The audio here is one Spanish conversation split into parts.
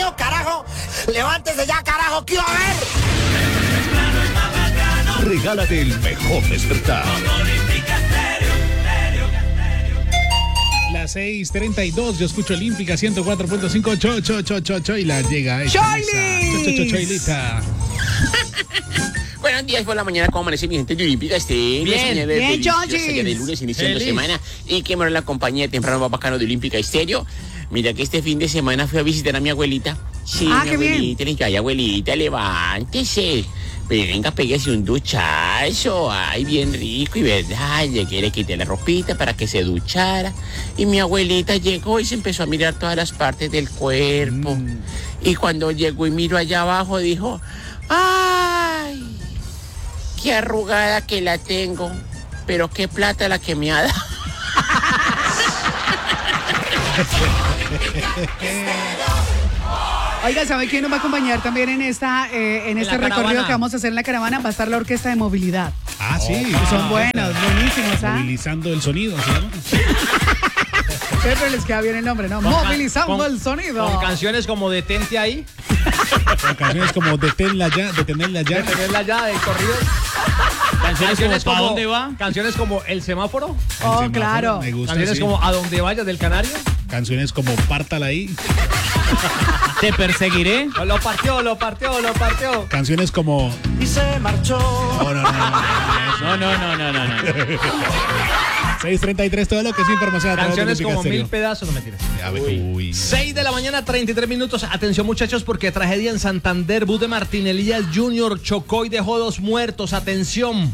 mío, carajo. Levántese ya, carajo, ¿qué va a ver? Regálate el mejor despertar. Las 6:32, yo escucho Olímpica 104.5, cho, y la llega esa. Choilita. Buenos días por la mañana, ¿cómo amanece mi gente de Olímpica? Bien, Chochis. De lunes iniciando semana y que me la compañía de temprano más bacano de Olímpica Estéreo. Mira que este fin de semana fui a visitar a mi abuelita. Sí, mi qué bien. abuelita, le dije, ay, abuelita, levántese. Venga, pégase un duchazo, ay, bien rico, y verdad, llegué, le quité la ropita para que se duchara, y mi abuelita llegó y se empezó a mirar todas las partes del cuerpo, y cuando llegó y miró allá abajo, dijo, ay, qué arrugada que la tengo, pero qué plata la que me ha dado. Oiga, ¿sabe quién nos va a acompañar también en este recorrido caravana que vamos a hacer en la caravana? Va a estar la Orquesta de Movilidad. Ah, sí. Son buenos, buenísimos, ¿ah? Movilizando el sonido, ¿sí? Siempre les queda bien el nombre, ¿no? Movilizando el sonido. Con canciones como Detente ahí. Con canciones como Detenerla ya. Detenerla ya, de corrido. Canciones como ¿para dónde va? Canciones como El Semáforo. Oh, claro. Me gusta, Canciones sí. como A Donde Vayas del Canario. Canciones como Pártala ahí. Te perseguiré. Lo partió. Canciones como... Y se marchó. No. 6:33, todo lo que es información. Canciones como Mil Pedazos, no mentiras. A ver, uy. 6 de la mañana, 33 minutos. Atención, muchachos, porque tragedia en Santander. Bus de Martín Elías Jr. chocó y dejó 2 muertos. Atención.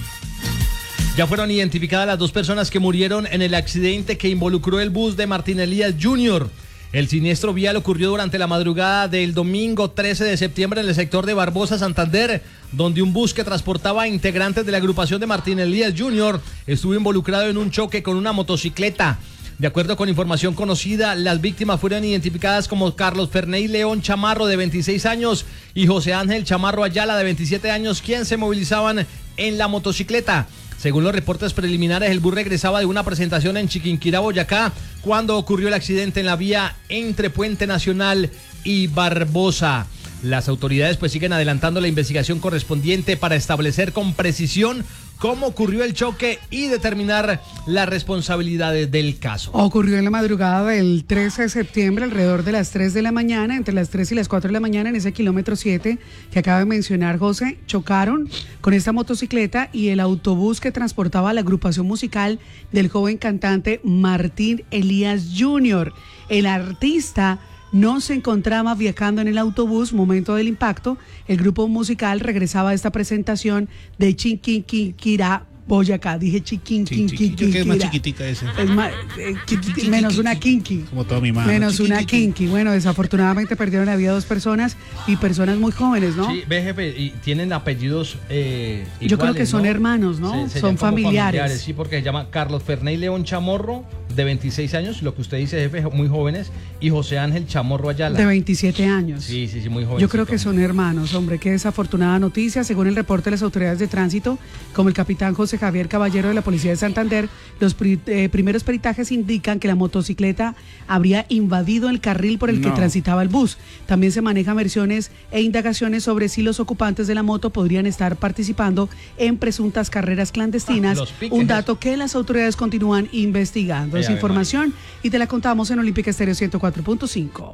Ya fueron identificadas las 2 personas que murieron en el accidente que involucró el bus de Martín Elías Jr. El siniestro vial ocurrió durante la madrugada del domingo 13 de septiembre en el sector de Barbosa, Santander, donde un bus que transportaba integrantes de la agrupación de Martín Elías Jr. estuvo involucrado en un choque con una motocicleta. De acuerdo con información conocida, las víctimas fueron identificadas como Carlos Ferney León Chamarro, de 26 años, y José Ángel Chamarro Ayala, de 27 años, quienes se movilizaban en la motocicleta. Según los reportes preliminares, el bus regresaba de una presentación en Chiquinquirá, Boyacá, cuando ocurrió el accidente en la vía entre Puente Nacional y Barbosa. Las autoridades pues siguen adelantando la investigación correspondiente para establecer con precisión cómo ocurrió el choque y determinar las responsabilidades del caso. Ocurrió en la madrugada del 13 de septiembre, alrededor de las 3 de la mañana, entre las 3 y las 4 de la mañana, en ese kilómetro 7 que acaba de mencionar José. Chocaron con esta motocicleta y el autobús que transportaba la agrupación musical del joven cantante Martín Elías Jr. El artista no se encontraba viajando en el autobús momento del impacto. El grupo musical regresaba a esta presentación de Chiquinquirá, Boyacá. Dije Chiquinquirá. ¿Qué es más chiquitica ese? Es más, menos una kinky. Como toda mi mano. Menos una kinky. Bueno, desafortunadamente perdieron la vida 2 personas y personas muy jóvenes, ¿no? Sí, ve, jefe, y tienen apellidos iguales, yo creo que son, ¿no?, hermanos, ¿no? Son familiares. Sí, porque se llama Carlos Ferney León Chamorro, de 26 años, lo que usted dice, jefe, muy jóvenes, y José Ángel Chamorro Ayala, de 27 años. Sí, muy jóvenes. Yo creo que son hermanos, hombre, qué desafortunada noticia. Según el reporte de las autoridades de tránsito, como el capitán José Javier Caballero de la Policía de Santander, los primeros peritajes indican que la motocicleta habría invadido el carril por el que transitaba el bus. También se manejan versiones e indagaciones sobre si los ocupantes de la moto podrían estar participando en presuntas carreras clandestinas, un dato que las autoridades continúan investigando. Esa información y te la contamos en Olímpica Estéreo 104.5.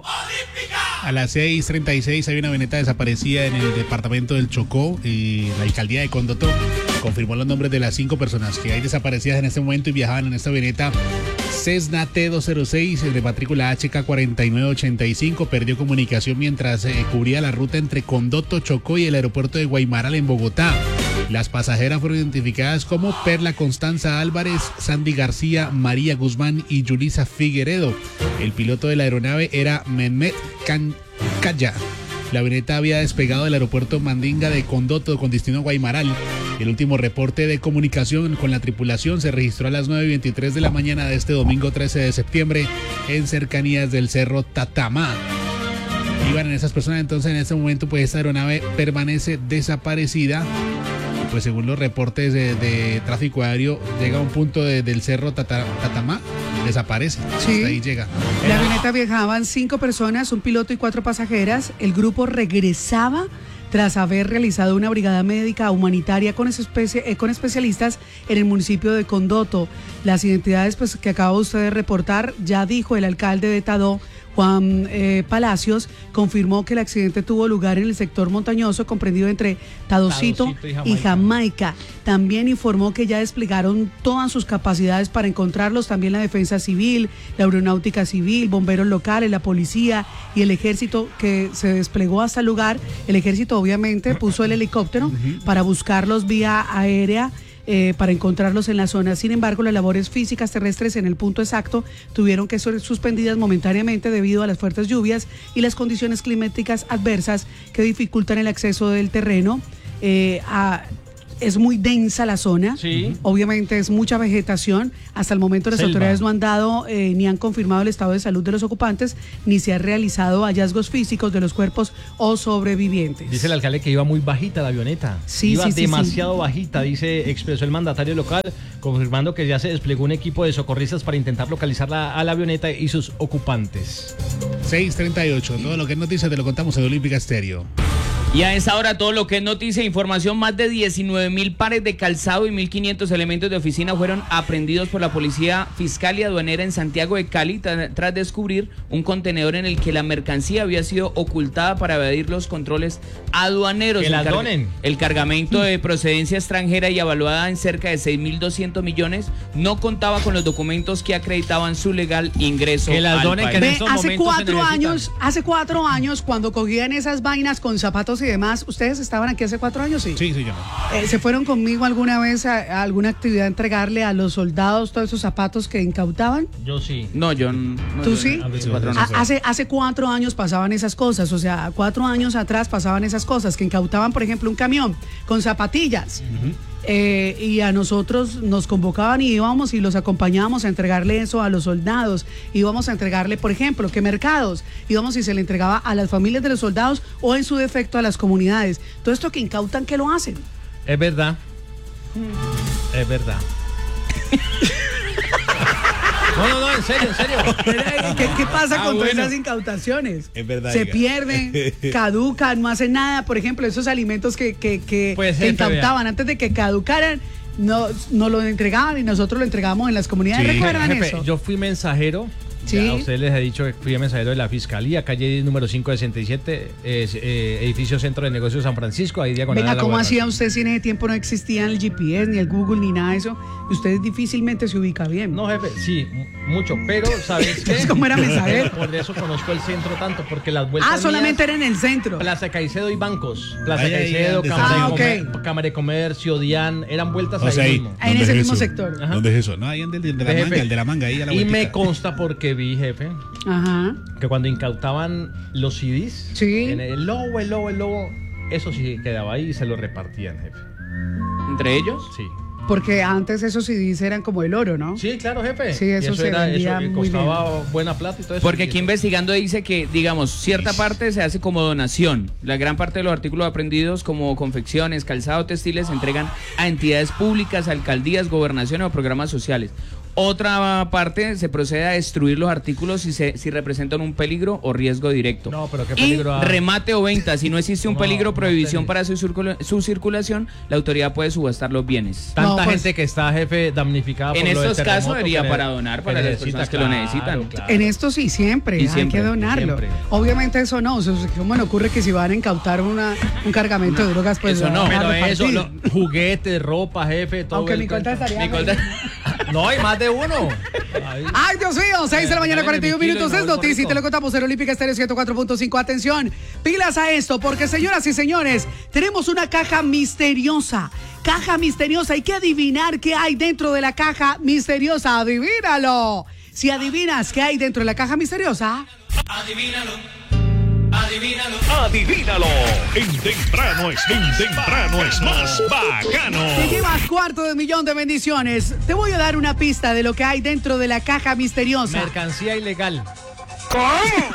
A las 6:36 hay una avioneta desaparecida en el departamento del Chocó, y la alcaldía de Condoto confirmó los nombres de las 5 personas que hay desaparecidas en este momento y viajaban en esta avioneta Cessna T206 de matrícula HK4985. Perdió comunicación mientras cubría la ruta entre Condoto, Chocó y el aeropuerto de Guaymaral en Bogotá. Las pasajeras fueron identificadas como Perla Constanza Álvarez, Sandy García, María Guzmán y Yulisa Figueredo. El piloto de la aeronave era Mehmet Kaya. La avioneta había despegado del aeropuerto Mandinga de Condoto con destino a Guaymaral. El último reporte de comunicación con la tripulación se registró a las 9:23 de la mañana de este domingo 13 de septiembre en cercanías del Cerro Tatamá. Iban en esas personas, entonces en este momento pues esta aeronave permanece desaparecida. Pues según los reportes de tráfico aéreo, llega a un punto del Cerro Tatamá desaparece. Sí. Hasta ahí llega. La avioneta viajaban 5 personas, un piloto y 4 pasajeras. El grupo regresaba tras haber realizado una brigada médica humanitaria con especialistas en el municipio de Condoto. Las identidades pues, que acaba usted de reportar, ya dijo el alcalde de Tadó, Juan Palacios, confirmó que el accidente tuvo lugar en el sector montañoso comprendido entre Tadocito y Jamaica. También informó que ya desplegaron todas sus capacidades para encontrarlos, también la defensa civil, la aeronáutica civil, bomberos locales, la policía y el ejército que se desplegó hasta el lugar. El ejército obviamente puso el helicóptero para buscarlos vía aérea, para encontrarlos en la zona. Sin embargo, las labores físicas terrestres en el punto exacto tuvieron que ser suspendidas momentáneamente debido a las fuertes lluvias y las condiciones climáticas adversas que dificultan el acceso del terreno. Es muy densa la zona, sí. Obviamente es mucha vegetación. Hasta el momento las autoridades no han dado ni han confirmado el estado de salud de los ocupantes, ni se han realizado hallazgos físicos de los cuerpos o sobrevivientes. Dice el alcalde que iba muy bajita la avioneta, iba demasiado bajita, expresó el mandatario local, confirmando que ya se desplegó un equipo de socorristas para intentar localizar a la avioneta y sus ocupantes. 6:38, todo lo que es noticia te lo contamos en Olímpica Estéreo. Y a esa hora todo lo que es noticia, información, más de 19.000 pares de calzado y 1.500 elementos de oficina fueron aprehendidos por la Policía Fiscal y Aduanera en Santiago de Cali tras descubrir un contenedor en el que la mercancía había sido ocultada para evadir los controles aduaneros. Que la donen. El cargamento de procedencia extranjera y evaluada en cerca de 6.200 millones no contaba con los documentos que acreditaban su legal ingreso que la donen, al país. Hace 4 años, cuando cogían esas vainas con zapatos y demás, ¿ustedes estaban aquí hace 4 años? Sí, yo. ¿Se fueron conmigo alguna vez a alguna actividad a entregarle a los soldados todos esos zapatos que incautaban? Yo sí. No, yo no. ¿Tú sí? Hace 4 años pasaban esas cosas, o sea, 4 años atrás pasaban esas cosas, que incautaban, por ejemplo, un camión con zapatillas. Y a nosotros nos convocaban y íbamos y los acompañábamos a entregarle eso a los soldados. Íbamos a entregarle, por ejemplo, ¿qué mercados? Íbamos y se le entregaba a las familias de los soldados o en su defecto a las comunidades. Todo esto que incautan, ¿qué lo hacen? Es verdad. Es verdad. No, en serio. ¿Qué pasa con todas esas incautaciones? Es verdad. Se pierden, caducan, no hacen nada. Por ejemplo, esos alimentos que incautaban antes de que caducaran, no lo entregaban y nosotros lo entregábamos en las comunidades. ¿Recuerdan eso? Yo fui mensajero. ¿Sí? A ustedes les he dicho que fui mensajero de la Fiscalía, calle número 567, edificio Centro de Negocios San Francisco, ahí diagonal. Venga, ¿cómo hacía usted si en ese tiempo no existía el GPS, ni el Google, ni nada de eso? Y usted difícilmente se ubica bien. No, jefe, sí, mucho, pero ¿sabes qué? ¿Cómo era mensajero? Por eso conozco el centro tanto, porque las vueltas solamente era en el centro. Plaza Caicedo y bancos. Plaza Caicedo, Cámara de Comercio, Dian, eran vueltas ahí mismo. En ese mismo sector. Ajá. ¿Dónde es eso? No, ahí en el de la manga, ahí a la Y vueltica. me consta porque vi, jefe, que cuando incautaban los CDs, en el lobo, eso sí quedaba ahí y se lo repartían, jefe. ¿Entre ellos? Sí. Porque antes esos CDs eran como el oro, ¿no? Sí, claro, jefe. Sí, eso se vendía eso muy costaba buena plata y todo eso. Porque aquí investigando dice que, digamos, cierta parte se hace como donación. La gran parte de los artículos aprendidos, como confecciones, calzado, textiles, se entregan a entidades públicas, alcaldías, gobernaciones o programas sociales. Otra parte se procede a destruir los artículos si representan un peligro o riesgo directo. No, pero qué peligro. Y remate o venta, si no existe un peligro o prohibición para su circulación, la autoridad puede subastar los bienes. Tanta gente que está, jefe, damnificada por en lo del estos casos terremoto, sería para donar para las personas que lo necesitan. Claro. En esto sí, siempre hay que donarlo. Siempre. Obviamente eso no, ¿cómo le ocurre que si van a incautar un cargamento de drogas, pues eso no, pero eso, juguetes, ropa, jefe, todo. Aunque mi cuenta estaría... No, hay más de uno. Ay, Dios mío, 6 de la mañana, 41 minutos, es noticia y te lo contamos en Olímpica Estéreo 104.5. Atención, pilas a esto, porque señoras y señores, tenemos una caja misteriosa. Hay que adivinar qué hay dentro de la caja misteriosa. Adivínalo. Si adivinas qué hay dentro de la caja misteriosa, Adivínalo. En temprano es más bacano. te llevas $250,000 de bendiciones. Te voy a dar una pista de lo que hay dentro de la caja misteriosa. Mercancía ilegal. ¿Cómo?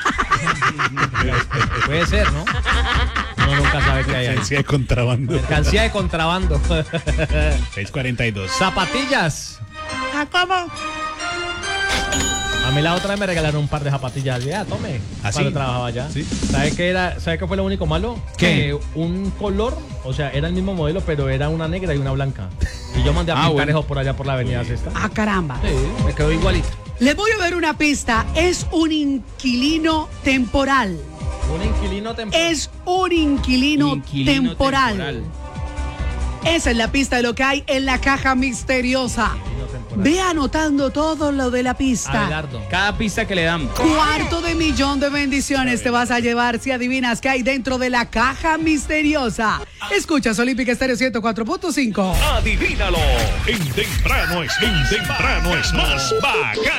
Puede ser, ¿no? Uno nunca sabe qué hay ahí. Mercancía de contrabando. Mercancía de contrabando. 6:42. Zapatillas. ¿Cómo? A mí la otra vez me regalaron un par de zapatillas. Ya, tome. ¿Ah, Cuando sí? trabajaba allá. ¿Sí? ¿Sabe qué fue lo único malo? ¿Qué? Que un color, o sea, era el mismo modelo, pero era una negra y una blanca. Y yo mandé a Ah, pintar bueno. eso por allá por la avenida Sexta. Ah, caramba. Sí, me quedó igualito. Les voy a dar una pista. Es un inquilino temporal. Un inquilino temporal. Es un inquilino, Inquilino temporal. Esa es la pista de lo que hay en la caja misteriosa. Ve anotando todo lo de la pista. Abelardo. Cada pista que le damos. $250,000 de bendiciones te vas a llevar si adivinas qué hay dentro de la caja misteriosa. Escuchas Olímpica Estéreo 104.5. Adivínalo. En temprano es más bacano.